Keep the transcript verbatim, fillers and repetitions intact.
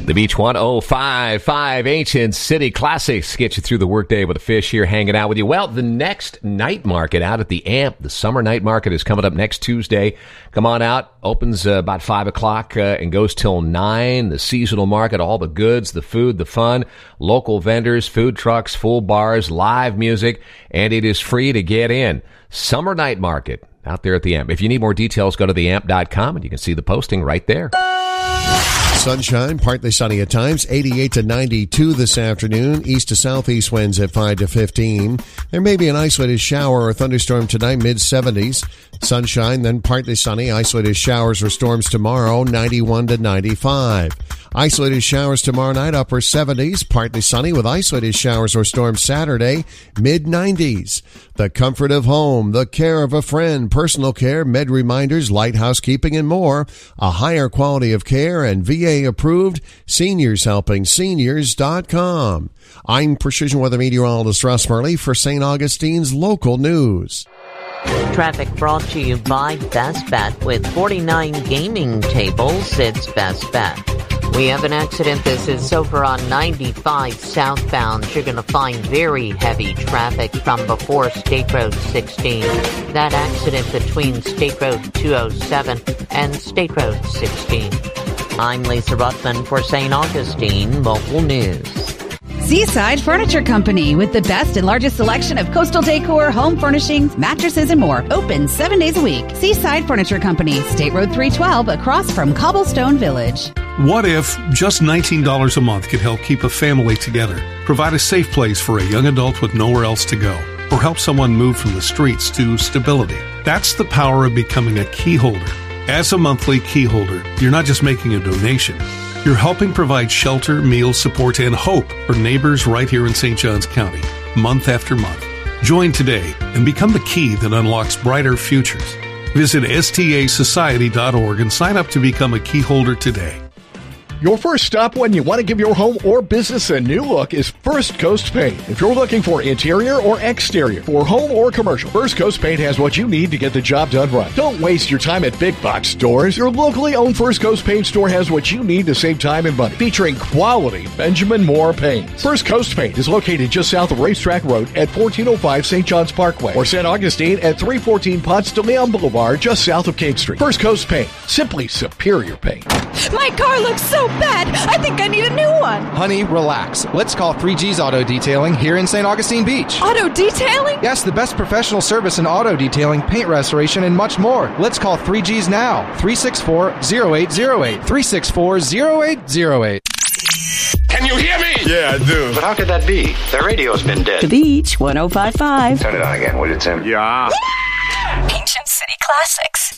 The Beach one oh five point five Ancient City Classics get you through the workday with a fish here hanging out with you. Well, the next night market out at the A M P, the summer night market, is coming up next Tuesday. Come on out. Opens uh, about five o'clock uh, and goes till nine. The seasonal market, all the goods, the food, the fun, local vendors, food trucks, full bars, live music, and it is free to get in. Summer night market out there at the A M P. If you need more details, go to the amp dot com and you can see the posting right there. Sunshine, partly sunny at times, eighty-eight to ninety-two this afternoon. East to southeast winds at five to fifteen. There may be an isolated shower or thunderstorm tonight, mid seventies. Sunshine, then partly sunny, isolated showers or storms tomorrow, ninety-one to ninety-five. Isolated showers tomorrow night, upper seventies, partly sunny with isolated showers or storms Saturday, mid nineties. The comfort of home, the care of a friend, personal care, med reminders, light housekeeping, and more. A higher quality of care and V A approved. Seniors Helping Seniors dot com. I'm Precision Weather Meteorologist Russ Murley for Saint Augustine's Local News. Traffic brought to you by Best Bet. With forty-nine gaming tables, it's Best Bet. We have an accident. This is over on ninety-five southbound. You're going to find very heavy traffic from before State Road sixteen. That accident between State Road two oh seven and State Road sixteen. I'm Lisa Ruthman for Saint Augustine Local News. Seaside Furniture Company, with the best and largest selection of coastal decor, home furnishings, mattresses, and more. Open seven days a week. Seaside Furniture Company, State Road three twelve, across from Cobblestone Village. What if just nineteen dollars a month could help keep a family together, provide a safe place for a young adult with nowhere else to go, or help someone move from the streets to stability? That's the power of becoming a key holder. As a monthly key holder, you're not just making a donation. You're helping provide shelter, meals, support, and hope for neighbors right here in Saint Johns County, month after month. Join today and become the key that unlocks brighter futures. Visit S T A society dot org and sign up to become a key holder today. Your first stop when you want to give your home or business a new look is First Coast Paint. If you're looking for interior or exterior, for home or commercial, First Coast Paint has what you need to get the job done right. Don't waste your time at big box stores. Your locally owned First Coast Paint store has what you need to save time and money, featuring quality Benjamin Moore paints. First Coast Paint is located just south of Racetrack Road at fourteen oh five Saint Johns Parkway, or Saint Augustine at three fourteen Ponce de Leon Boulevard, just south of King Street. First Coast Paint, simply superior paint. My car looks so bad. I think I need a new one. Honey, relax. Let's call three G's Auto Detailing here in Saint Augustine Beach. Auto detailing? Yes, the best professional service in auto detailing, paint restoration, and much more. Let's call three G's now. three six four, oh eight oh eight. three six four, oh eight oh eight. Can you hear me? Yeah, I do. But how could that be? The radio's been dead. The Beach one oh five point five. Turn it on again, will you, Tim? Yeah. Ancient City Classics.